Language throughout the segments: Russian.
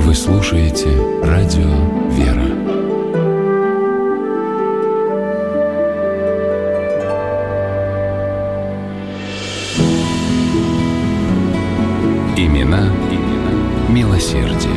Вы слушаете радио «Вера». Имена милосердия.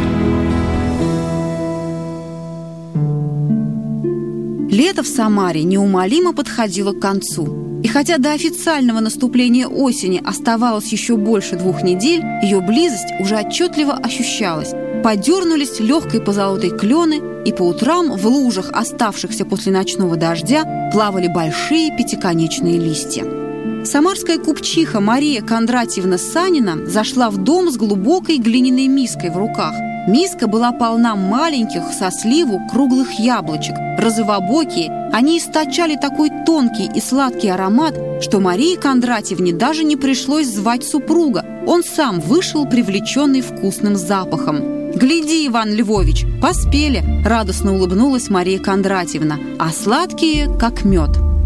Лето в Самаре неумолимо подходило к концу. И хотя до официального наступления осени оставалось еще больше 2 недель, ее близость уже отчетливо ощущалась. Подернулись легкой позолотой клены, и по утрам в лужах, оставшихся после ночного дождя, плавали большие пятиконечные листья. Самарская купчиха Мария Кондратьевна Санина зашла в дом с глубокой глиняной миской в руках. Миска была полна маленьких, со сливу, круглых яблочек. Розовобокие, они источали такой тонкий и сладкий аромат, что Марии Кондратьевне даже не пришлось звать супруга. Он сам вышел, привлеченный вкусным запахом. «Гляди, Иван Львович, поспели!» – радостно улыбнулась Мария Кондратьевна. «А сладкие, как мед».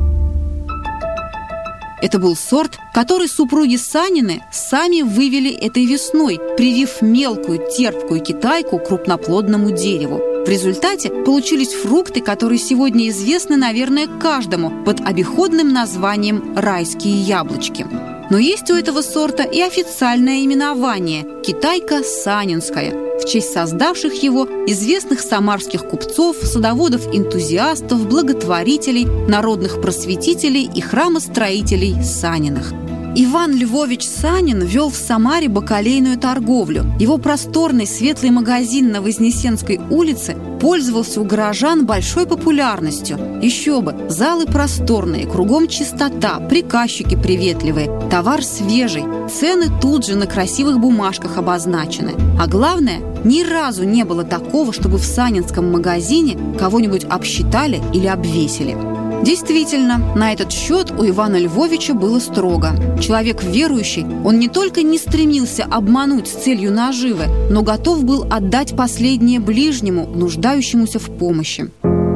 Это был сорт, который супруги Санины сами вывели этой весной, привив мелкую терпкую китайку к крупноплодному дереву. В результате получились фрукты, которые сегодня известны, наверное, каждому под обиходным названием «райские яблочки». Но есть у этого сорта и официальное именование – китайка санинская, в честь создавших его известных самарских купцов, садоводов-энтузиастов, благотворителей, народных просветителей и храмостроителей Саниных. Иван Львович Санин вел в Самаре бакалейную торговлю. Его просторный светлый магазин на Вознесенской улице пользовался у горожан большой популярностью. Еще бы, залы просторные, кругом чистота, приказчики приветливые, товар свежий, цены тут же на красивых бумажках обозначены. А главное, ни разу не было такого, чтобы в санинском магазине кого-нибудь обсчитали или обвесили. Действительно, на этот счет у Ивана Львовича было строго. Человек верующий, он не только не стремился обмануть с целью наживы, но готов был отдать последнее ближнему, нуждающемуся в помощи.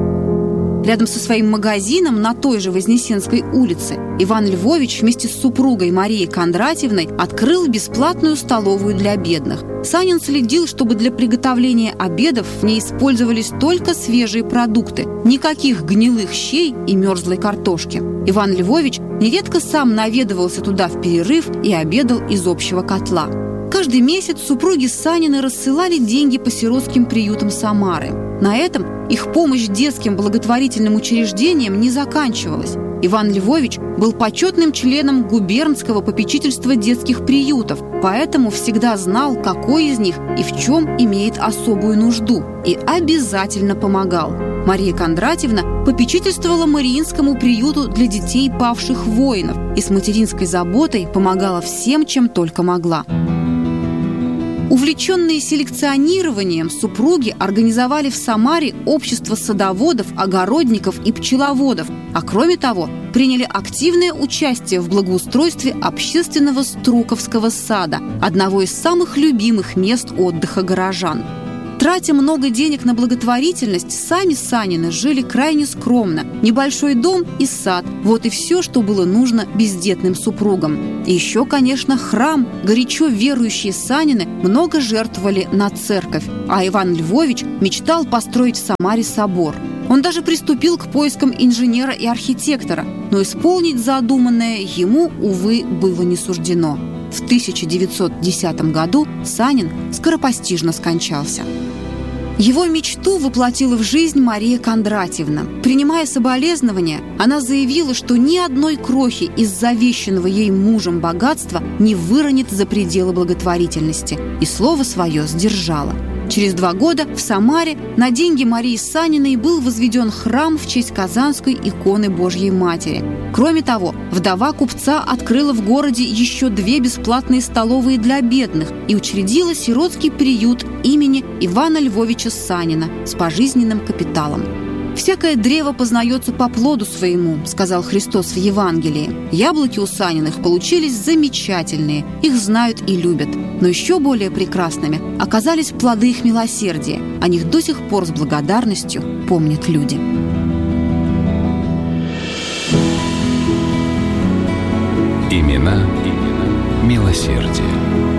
Рядом со своим магазином на той же Вознесенской улице Иван Львович вместе с супругой Марией Кондратьевной открыл бесплатную столовую для бедных. Санин следил, чтобы для приготовления обедов в ней использовались только свежие продукты, никаких гнилых щей и мерзлой картошки. Иван Львович нередко сам наведывался туда в перерыв и обедал из общего котла. Каждый месяц супруги Санины рассылали деньги по сиротским приютам Самары. На этом их помощь детским благотворительным учреждениям не заканчивалась. Иван Львович был почетным членом губернского попечительства детских приютов, поэтому всегда знал, какой из них и в чем имеет особую нужду, и обязательно помогал. Мария Кондратьевна попечительствовала Мариинскому приюту для детей павших воинов и с материнской заботой помогала всем, чем только могла. Увлеченные селекционированием, супруги организовали в Самаре общество садоводов, огородников и пчеловодов, а кроме того, приняли активное участие в благоустройстве общественного Струковского сада, одного из самых любимых мест отдыха горожан. Тратя много денег на благотворительность, сами Санины жили крайне скромно. Небольшой дом и сад – вот и все, что было нужно бездетным супругам. И еще, конечно, храм. Горячо верующие Санины много жертвовали на церковь, а Иван Львович мечтал построить в Самаре собор. Он даже приступил к поискам инженера и архитектора, но исполнить задуманное ему, увы, было не суждено. В 1910 году Санин скоропостижно скончался. Его мечту воплотила в жизнь Мария Кондратьевна. Принимая соболезнования, она заявила, что ни одной крохи из завещанного ей мужем богатства не выронит за пределы благотворительности, и слово свое сдержала. Через 2 года в Самаре на деньги Марии Саниной был возведен храм в честь Казанской иконы Божьей Матери. Кроме того, вдова купца открыла в городе еще 2 бесплатные столовые для бедных и учредила сиротский приют имени Ивана Львовича Санина с пожизненным капиталом. «Всякое древо познается по плоду своему», — сказал Христос в Евангелии. Яблоки у Саниных получились замечательные, их знают и любят. Но еще более прекрасными оказались плоды их милосердия. О них до сих пор с благодарностью помнят люди. Имена милосердия.